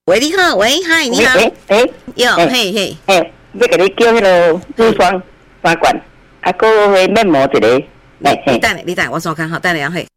喂，你好，喂，嗨，你好，哟，嘿嘿， 要给你叫迄个珠霜3罐，还有面膜一个， 你等，我先看好，等下嘿。